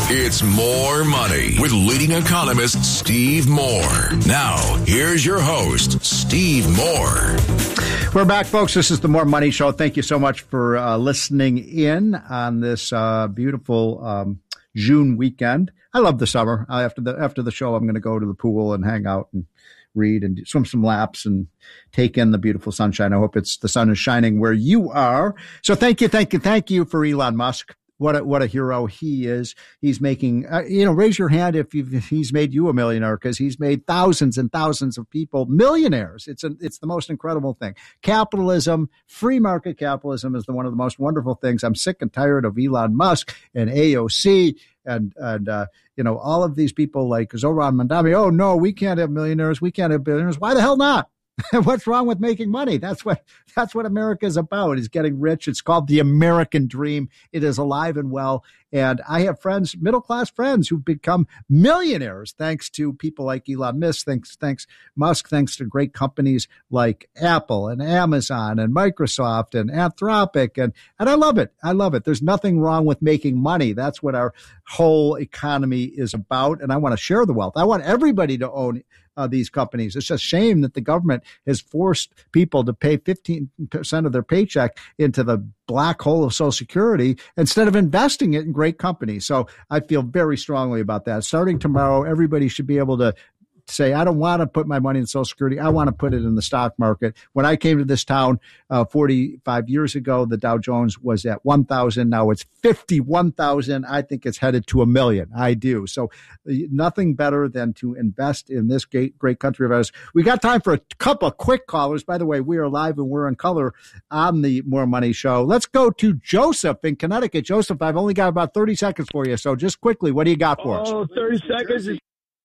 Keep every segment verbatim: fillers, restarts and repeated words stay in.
It's More Money with leading economist Steve Moore. Now, here's your host, Steve Moore. We're back, folks. This is the More Money Show. Thank you so much for uh, listening in on this uh, beautiful um, June weekend. I love the summer. Uh, after the after the show, I'm going to go to the pool and hang out and read and swim some laps and take in the beautiful sunshine. I hope it's the sun is shining where you are. So thank you, thank you, thank you for Elon Musk. What a, what a hero he is. He's making, uh, you know, raise your hand if, if he's made you a millionaire, because he's made thousands and thousands of people millionaires. It's a, it's the most incredible thing. Capitalism, free market capitalism is the, one of the most wonderful things. I'm sick and tired of Elon Musk and A O C and, and, uh, you know, all of these people like Zoran Mandami. Oh, no, we can't have millionaires. We can't have billionaires. Why the hell not? What's wrong with making money? That's what that's what America is about, is getting rich. It's called the American dream. It is alive and well. And I have friends, middle-class friends, who've become millionaires thanks to people like Elon Musk, thanks, thanks Musk, thanks to great companies like Apple and Amazon and Microsoft and Anthropic. And, and I love it. I love it. There's nothing wrong with making money. That's what our whole economy is about. And I want to share the wealth. I want everybody to own Uh, these companies. It's just a shame that the government has forced people to pay fifteen percent of their paycheck into the black hole of Social Security instead of investing it in great companies. So I feel very strongly about that. Starting tomorrow, everybody should be able to say, I don't want to put my money in Social Security. I want to put it in the stock market. When I came to this town uh, forty-five years ago, the Dow Jones was at one thousand. Now it's fifty-one thousand. I think it's headed to a million. I do. So uh, nothing better than to invest in this great, great country of ours. We got time for a couple of quick callers. By the way, we are live and we're in color on the More Money Show. Let's go to Joseph in Connecticut. Joseph, I've only got about thirty seconds for you. So just quickly, what do you got for us? Oh, thirty seconds is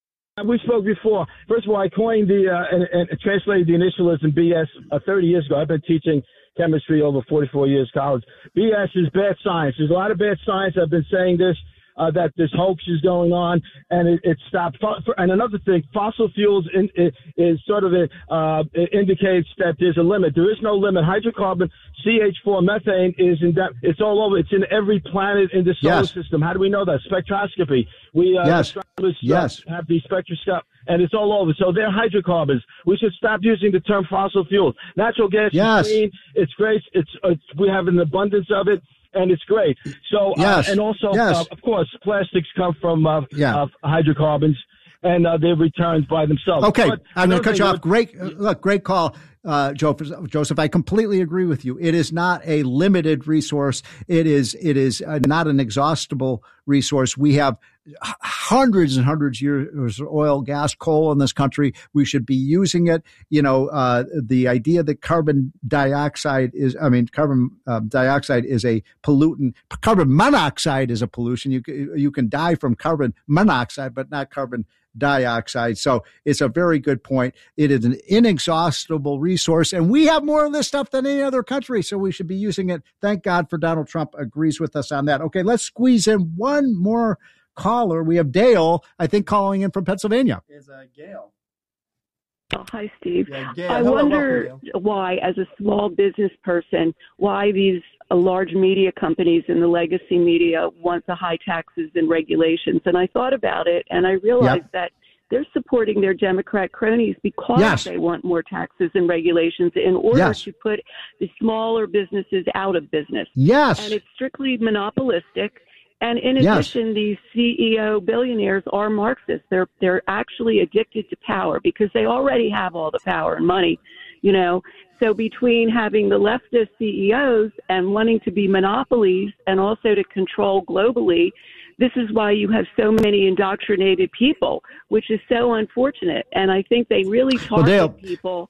We spoke before. First of all, I coined the uh, and, and translated the initialism B S uh, thirty years ago. I've been teaching chemistry over forty-four years college. B S is bad science. There's a lot of bad science. I've been saying this, uh, that this hoax is going on, and it, it stopped. And another thing, fossil fuels in, is, is sort of, a, uh, it indicates that there's a limit. There is no limit. Hydrocarbon, C H four, methane is in that. It's all over. It's in every planet in the solar yes. system. How do we know that? Spectroscopy. We uh, yes. yes. have the spectroscope, and it's all over. So they're hydrocarbons. We should stop using the term fossil fuels. Natural gas yes. is clean. It's great. It's, it's we have an abundance of it, and it's great. So yes. uh, and also, yes. uh, of course, plastics come from uh, yeah. uh, hydrocarbons, and uh, they're returned by themselves. Okay, but I'm going to cut you off. Would, great, uh, look, great call. Uh, Joseph, I completely agree with you. It is not a limited resource. It is, it is uh, not an exhaustible resource. We have hundreds and hundreds of years of oil, gas, coal in this country. We should be using it. You know, uh, the idea that carbon dioxide is, I mean, carbon uh, dioxide is a pollutant. Carbon monoxide is a pollution. You, you can die from carbon monoxide, but not carbon dioxide. So it's a very good point. It is an inexhaustible resource, and we have more of this stuff than any other country, so we should be using it. Thank God for Donald Trump agrees with us on that. Okay, let's squeeze in one more caller. We have Dale, I think, calling in from Pennsylvania. Is uh, Gail. Oh, hi, Steve. Yeah, Gail. I Hello, wonder welcome, why, as a small business person, why these uh, large media companies in the legacy media want the high taxes and regulations. And I thought about it, and I realized yep. that they're supporting their Democrat cronies because yes. they want more taxes and regulations in order yes. to put the smaller businesses out of business. Yes. And it's strictly monopolistic. And in yes. addition, these C E O billionaires are Marxists. They're they're actually addicted to power because they already have all the power and money, you know. So between having the leftist C E Os and wanting to be monopolies and also to control globally, this is why you have so many indoctrinated people, which is so unfortunate. And I think they really target well, Dale, people.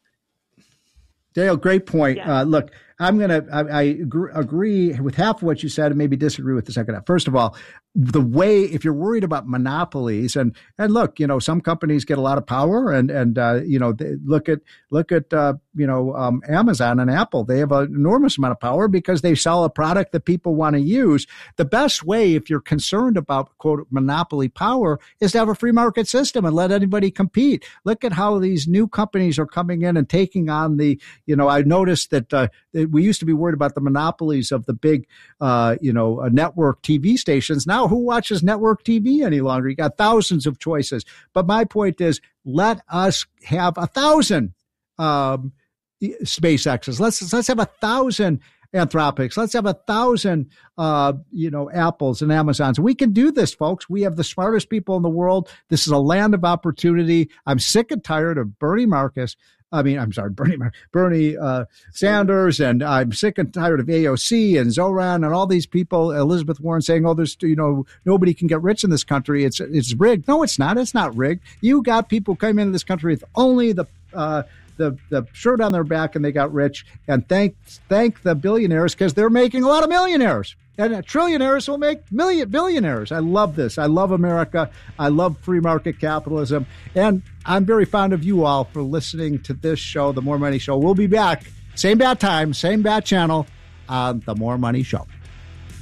Dale, great point. Yeah. Uh, look, I'm going to, I, I agree with half of what you said and maybe disagree with the second half. First of all, the way, if you're worried about monopolies and, and look, you know, some companies get a lot of power and, and, uh, you know, they, look at, look at, uh, you know, um, Amazon and Apple, they have an enormous amount of power because they sell a product that people want to use. The best way, if you're concerned about quote monopoly power, is to have a free market system and let anybody compete. Look at how these new companies are coming in and taking on the, you know, I noticed that, uh, we used to be worried about the monopolies of the big, uh, you know, uh, network T V stations. Now, who watches network T V any longer? You got thousands of choices. But my point is, let us have a thousand um, SpaceXs. Let's let's have a thousand Anthropics. Let's have a thousand, uh, you know, Apples and Amazons. We can do this, folks. We have the smartest people in the world. This is a land of opportunity. I'm sick and tired of Bernie Marcus. I mean, I'm sorry, Bernie, Bernie uh, Sanders, and I'm sick and tired of A O C and Zoran and all these people, Elizabeth Warren saying, oh, there's, you know, nobody can get rich in this country. It's it's rigged. No, it's not. It's not rigged. You got people coming into this country with only the uh, the the shirt on their back, and they got rich. And thank thank the billionaires, because they're making a lot of millionaires. And trillionaires will make million billionaires. I love this. I love America. I love free market capitalism. And I'm very fond of you all for listening to this show, The More Money Show. We'll be back. Same bad time, same bad channel on The More Money Show.